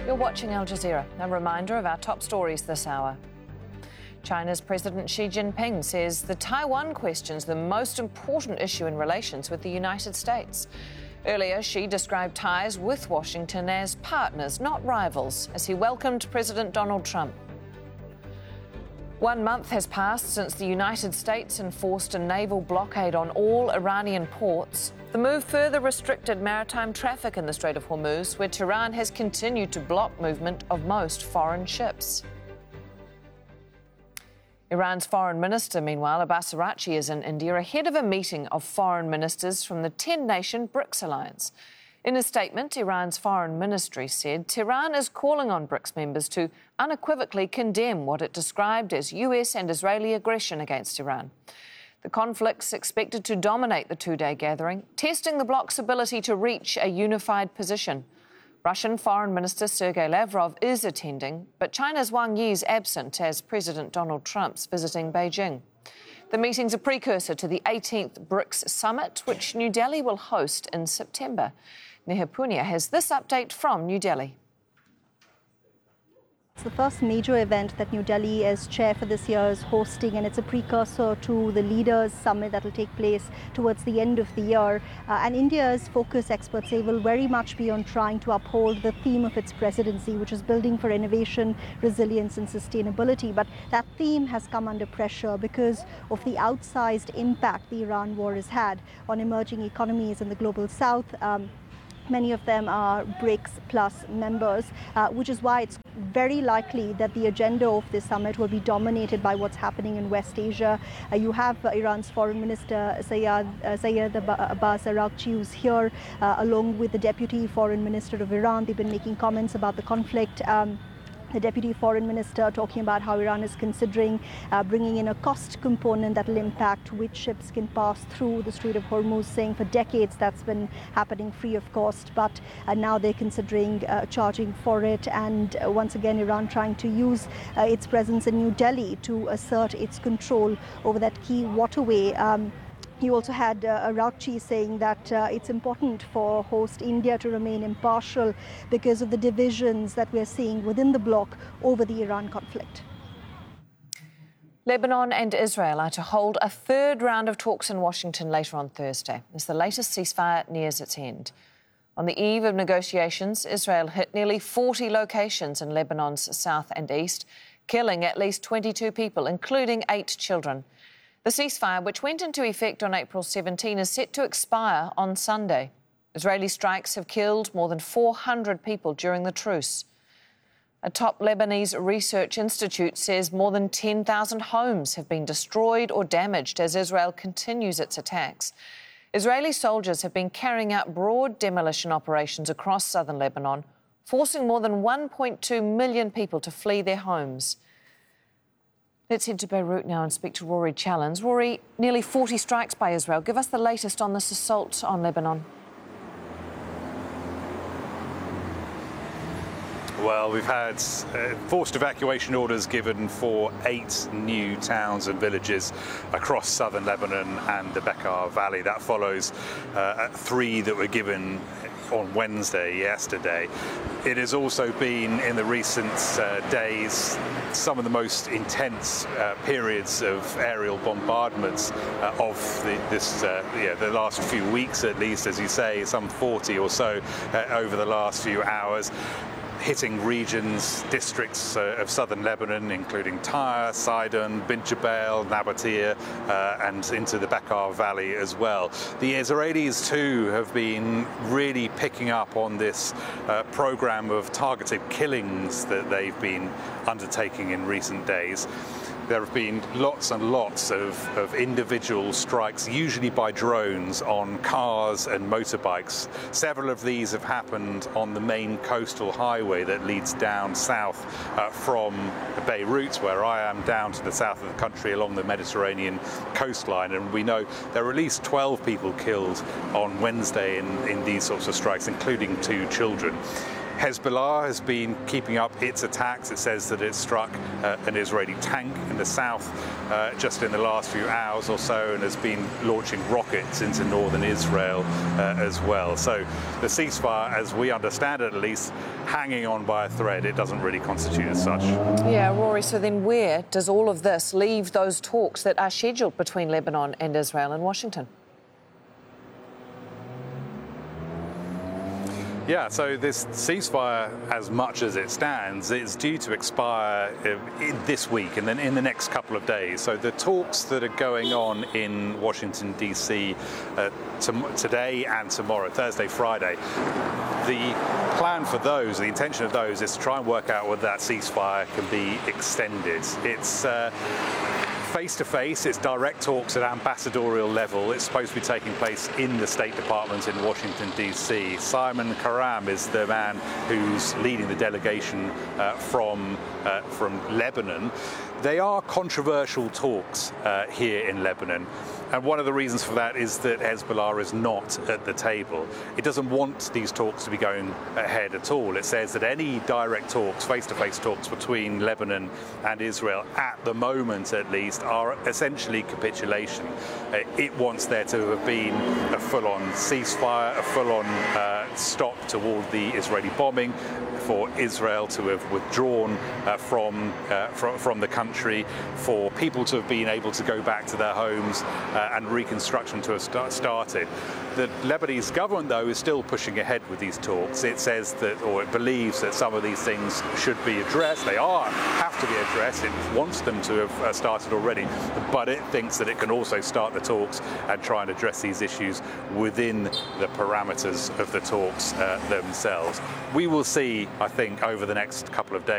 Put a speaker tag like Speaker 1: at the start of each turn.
Speaker 1: You're watching Al Jazeera. A reminder of our top stories this hour. China's President Xi Jinping says the Taiwan question is the most important issue in relations with the United States. Earlier, Xi described ties with Washington as partners, not rivals, as he welcomed President Donald Trump. 1 month has passed since the United States enforced a naval blockade on all Iranian ports. The move further restricted maritime traffic in the Strait of Hormuz, where Tehran has continued to block movement of most foreign ships. Iran's foreign minister, meanwhile, Abbas Araghchi, is in India ahead of a meeting of foreign ministers from the 10-nation BRICS alliance. In a statement, Iran's foreign ministry said Tehran is calling on BRICS members to unequivocally condemn what it described as US and Israeli aggression against Iran. The conflict's expected to dominate the two-day gathering, testing the bloc's ability to reach a unified position. Russian Foreign Minister Sergei Lavrov is attending, but China's Wang Yi is absent as President Donald Trump's visiting Beijing. The meeting's a precursor to the 18th BRICS summit, which New Delhi will host in September. Neha Punia has this update from New Delhi.
Speaker 2: It's the first major event that New Delhi, as chair for this year, is hosting, and it's a precursor to the Leaders Summit that will take place towards the end of the year. And India's focus, experts say, will very much be on trying to uphold the theme of its presidency, which is building for innovation, resilience and sustainability. But that theme has come under pressure because of the outsized impact the Iran war has had on emerging economies in the global south. Many of them are BRICS Plus members, which is why it's very likely that the agenda of this summit will be dominated by what's happening in West Asia. You have Iran's Foreign Minister Sayed Abbas Araghchi, who's here, along with the Deputy Foreign Minister of Iran. They've been making comments about the conflict. The Deputy Foreign Minister talking about how Iran is considering bringing in a cost component that will impact which ships can pass through the Strait of Hormuz, saying for decades that's been happening free of cost, but now they're considering charging for it. And once again, Iran trying to use its presence in New Delhi to assert its control over that key waterway. He also had Araghchi saying that it's important for host India to remain impartial because of the divisions that we're seeing within the bloc over the Iran conflict.
Speaker 1: Lebanon and Israel are to hold a third round of talks in Washington later on Thursday, as the latest ceasefire nears its end. On the eve of negotiations, Israel hit nearly 40 locations in Lebanon's south and east, killing at least 22 people, including 8 children. The ceasefire, which went into effect on April 17, is set to expire on Sunday. Israeli strikes have killed more than 400 people during the truce. A top Lebanese research institute says more than 10,000 homes have been destroyed or damaged as Israel continues its attacks. Israeli soldiers have been carrying out broad demolition operations across southern Lebanon, forcing more than 1.2 million people to flee their homes. Let's head to Beirut now and speak to Rory Challens. Rory, nearly 40 strikes by Israel. Give us the latest on this assault on Lebanon.
Speaker 3: Well, we've had forced evacuation orders given for 8 new towns and villages across southern Lebanon and the Bekaa Valley. That follows 3 that were given on Wednesday, yesterday. It has also been, in the recent days, some of the most intense periods of aerial bombardments of the last few weeks, at least, as you say, some 40 or so over the last few hours, hitting regions, districts of southern Lebanon, including Tyre, Sidon, Bint Jbeil, Nabatea, and into the Bekaa Valley as well. The Israelis, too, have been really picking up on this program of targeted killings that they've been undertaking in recent days. There have been lots and lots of individual strikes, usually by drones, on cars and motorbikes. Several of these have happened on the main coastal highway that leads down south from Beirut, where I am, down to the south of the country along the Mediterranean coastline. And we know there were at least 12 people killed on Wednesday in these sorts of strikes, including 2 children. Hezbollah has been keeping up its attacks. It says that it struck an Israeli tank in the south just in the last few hours or so, and has been launching rockets into northern Israel as well. So the ceasefire, as we understand it at least, hanging on by a thread. It doesn't really constitute as such.
Speaker 1: Yeah, Rory, so then where does all of this leave those talks that are scheduled between Lebanon and Israel in Washington?
Speaker 3: Yeah, so this ceasefire, as much as it stands, is due to expire this week and then in the next couple of days. So the talks that are going on in Washington, D.C. Today and tomorrow, Thursday, Friday, the plan for those, the intention of those, is to try and work out whether that ceasefire can be extended. It's face-to-face, it's direct talks at ambassadorial level. It's supposed to be taking place in the State Department in Washington, D.C. Simon Karam is the man who's leading the delegation from Lebanon. They are controversial talks here in Lebanon. And one of the reasons for that is that Hezbollah is not at the table. It doesn't want these talks to be going ahead at all. It says that any direct talks, face-to-face talks between Lebanon and Israel, at the moment at least, are essentially capitulation. It wants there to have been a full-on ceasefire, a full-on stop to all the Israeli bombing, for Israel to have withdrawn from the country, for people to have been able to go back to their homes and reconstruction to have started. The Lebanese government, though, is still pushing ahead with these talks. It says that, or it believes that some of these things should be addressed. They have to be addressed. It wants them to have started already, but it thinks that it can also start the talks and try and address these issues within the parameters of the talks themselves. We will see, I think, over the next couple of days